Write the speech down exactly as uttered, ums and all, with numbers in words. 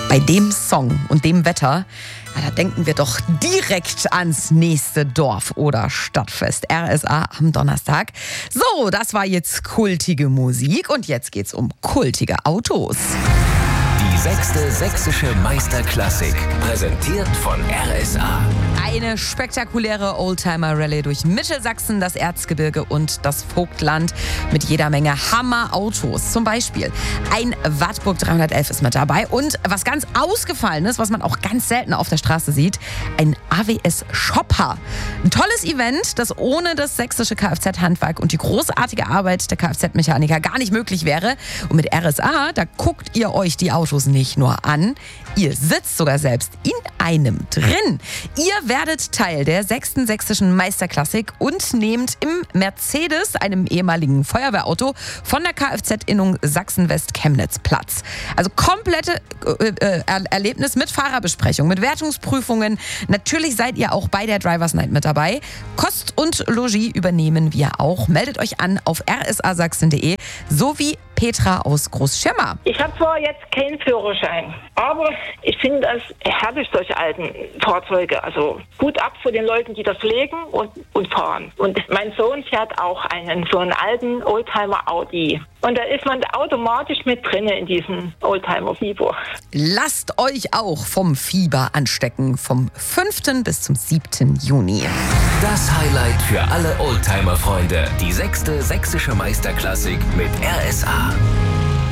Bei dem Song und dem Wetter, ja, da denken wir doch direkt ans nächste Dorf- oder Stadtfest. R S A am Donnerstag. So, das war jetzt kultige Musik und jetzt geht's um kultige Autos. Die sechste sächsische Meisterklassik, präsentiert von R S A. Eine spektakuläre Oldtimer-Rallye durch Mittelsachsen, das Erzgebirge und das Vogtland mit jeder Menge Hammer-Autos. Zum Beispiel ein Wartburg dreihundertelf ist mit dabei und was ganz Ausgefallenes, was man auch ganz selten auf der Straße sieht, ein A W S-Shopper. Ein tolles Event, das ohne das sächsische Kfz-Handwerk und die großartige Arbeit der Kfz-Mechaniker gar nicht möglich wäre. Und mit R S A, da guckt ihr euch die Autos nicht nur an, ihr sitzt sogar selbst in einem drin. Ihr werdet Teil der sechsten sächsischen Meisterklassik und nehmt im Mercedes, einem ehemaligen Feuerwehrauto, von der Kfz-Innung Sachsen-West-Chemnitz Platz. Also komplette äh, äh, Erlebnis mit Fahrerbesprechung, mit Wertungsprüfungen. Natürlich seid ihr auch bei der Drivers Night mit dabei. Kost und Logis übernehmen wir auch. Meldet euch an auf r s a sachsen punkt de sowie Petra aus Großschirma. Ich habe zwar jetzt keinen Führerschein, aber ich finde das herrlich, solche alten Fahrzeuge. Also Hut ab vor den Leuten, die das pflegen und, und fahren. Und mein Sohn fährt auch einen, so einen alten Oldtimer Audi. Und da ist man automatisch mit drin in diesem Oldtimer-Fieber. Lasst euch auch vom Fieber anstecken, vom fünften bis zum siebten Juni. Das Highlight für alle Oldtimer-Freunde. Die sechste sächsische Meisterklassik mit R S A.